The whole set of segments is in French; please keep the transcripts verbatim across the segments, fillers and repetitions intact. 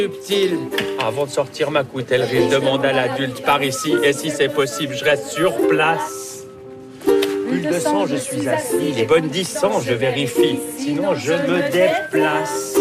Subtil. Avant de sortir ma coutellerie, je demande à l'adulte par ici. Et si c'est possible, je reste sur place. Bulle de sang, je suis assis. Les bonnes dix cents, je vérifie. Sinon, je me déplace.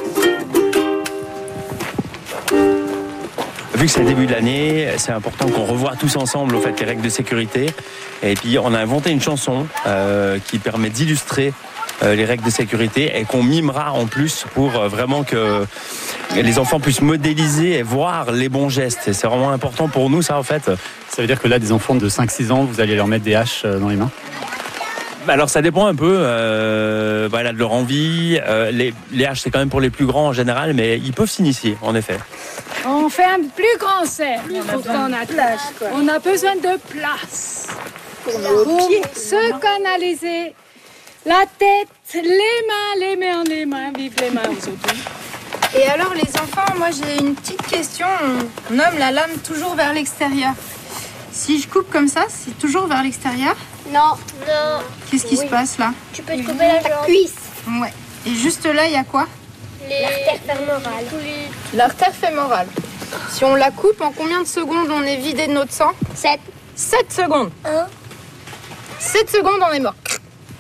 Vu que c'est le début de l'année, c'est important qu'on revoie tous ensemble au fait les règles de sécurité. Et puis on a inventé une chanson euh, qui permet d'illustrer euh, les règles de sécurité et qu'on mimera en plus pour euh, vraiment que les enfants puissent modéliser et voir les bons gestes. Et c'est vraiment important pour nous ça en fait. Ça veut dire que là des enfants de cinq six ans, vous allez leur mettre des haches dans les mains ? Alors ça dépend un peu euh, voilà, de leur envie. Euh, les, les haches c'est quand même pour les plus grands en général, mais ils peuvent s'initier en effet. On fait un plus grand cercle. On a, place, quoi. On a besoin de place pour, pour se canaliser. La tête, les mains, les mains, les mains, vive les mains aujourd'hui. Et alors les enfants, moi j'ai une petite question. On nomme la lame toujours vers l'extérieur. Si je coupe comme ça, c'est toujours vers l'extérieur ? Non. Non. Qu'est-ce qui oui. se passe là ? Tu peux te couper la jambe. Cuisse. Ouais. Et juste là, il y a quoi ? Les... L'artère fémorale. L'artère fémorale. Si on la coupe, en combien de secondes on est vidé de notre sang ? sept. sept secondes. Un. sept secondes, on est mort. Sérieux ?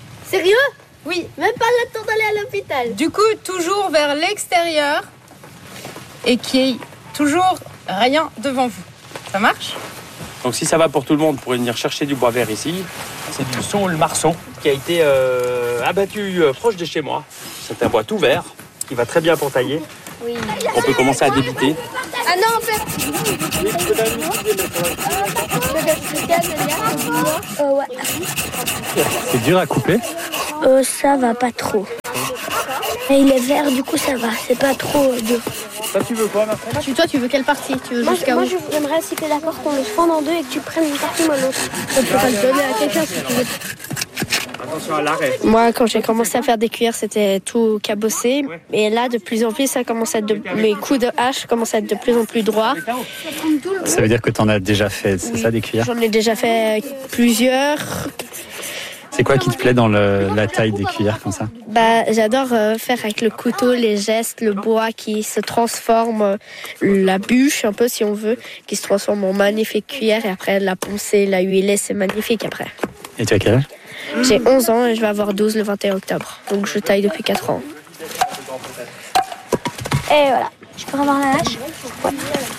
Oui. Même pas le temps d'aller à l'hôpital. Du coup, toujours vers l'extérieur et qu'il n'y ait toujours rien devant vous. Ça marche ? Donc si ça va pour tout le monde, vous pourrez venir chercher du bois vert ici. C'est du saule marceau qui a été euh, abattu euh, proche de chez moi. C'est un bois tout vert qui va très bien pour tailler. Oui. On peut commencer à débiter. Ah non, en fait. Euh, ouais. C'est dur à couper ? Euh, ça va pas trop. Et il est vert, du coup ça va. C'est pas trop dur. Toi, tu veux quoi, ma frère ? Tu, toi, tu veux quelle partie ? Tu veux Moi, jusqu'à moi où ? j'aimerais, si t'es d'accord, qu'on le fende en deux et que tu prennes une partie, moi l'autre. On pourra le donner à quelqu'un si tu veux. Attention à l'arrêt. Moi, quand j'ai commencé à faire des cuillères, c'était tout cabossé. Et là, de plus en plus, ça commence à être de... mes coups de hache commencent à être de plus en plus droits. Ça veut dire que tu en as déjà fait, c'est Oui, ça, des cuillères ? J'en ai déjà fait plusieurs. C'est quoi qui te plaît dans le, la taille des cuillères comme ça ? Bah, j'adore euh, faire avec le couteau les gestes, le bois qui se transforme, euh, la bûche un peu si on veut, qui se transforme en magnifique cuillère et après la poncer, la huiler, c'est magnifique après. Et tu as quel âge ? J'ai onze ans et je vais avoir douze le vingt et un octobre. Donc je taille depuis quatre ans. Et voilà. Je peux avoir la hache ? Ouais.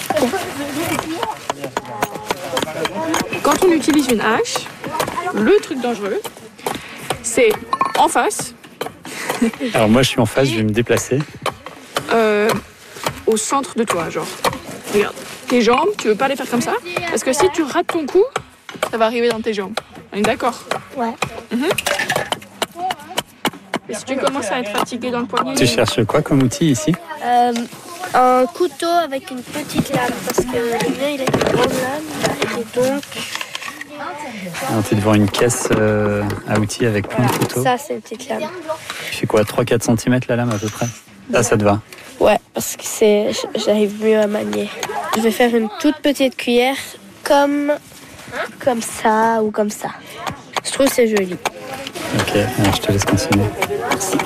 Quand on utilise une hache, le truc dangereux, c'est en face. Alors moi je suis en face, je vais me déplacer. Euh, au centre de toi, genre. Regarde, tes jambes, tu veux pas les faire comme ça ? Parce que si tu rates ton coup, ça va arriver dans tes jambes. On est d'accord ? Ouais. Mm-hmm. Et si tu commences à être fatigué dans le poignet... Tu cherches quoi comme outil ici ? Euh, un couteau avec une petite lame, parce que le mien, il a une grande lame, et donc... Alors, tu es devant une caisse euh, à outils avec plein de couteaux. Ça, c'est une petite lame. Tu fais quoi, trois à quatre centimètres la lame à peu près ? Là, ça te va ? Ouais, parce que c'est, j'arrive mieux à manier. Je vais faire une toute petite cuillère comme, comme ça ou comme ça. Je trouve que c'est joli. Ok, alors je te laisse continuer. Merci.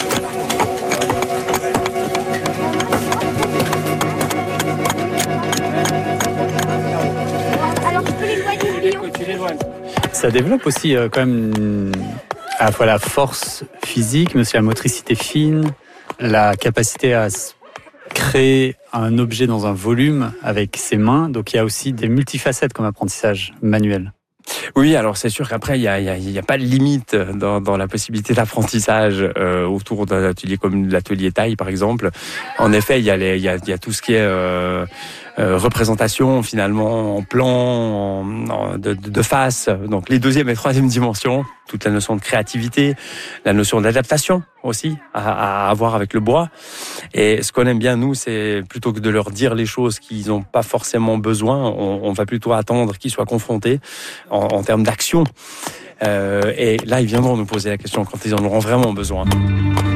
Alors, tu peux l'éloigner le lion ? Ça développe aussi euh, quand même une- à la fois la force physique, mais aussi la motricité fine, la capacité à s- créer un objet dans un volume avec ses mains. Donc il y a aussi des multifacettes comme apprentissage manuel. Oui, alors c'est sûr qu'après, il n'y a, il y a, il y a pas de limite dans, dans la possibilité d'apprentissage euh, autour d'un atelier comme l'atelier taille, par exemple. En effet, il y a, les, il y a, il y a tout ce qui est euh, euh, représentation, finalement, en plan, en, en, de, de face. Donc, les deuxième et troisième dimensions, toute la notion de créativité, la notion d'adaptation aussi à, à avoir avec le bois. Et ce qu'on aime bien, nous, c'est plutôt que de leur dire les choses qu'ils n'ont pas forcément besoin, on, on va plutôt attendre qu'ils soient confrontés en, en termes d'action. Euh, et là, ils viendront nous poser la question quand ils en auront vraiment besoin.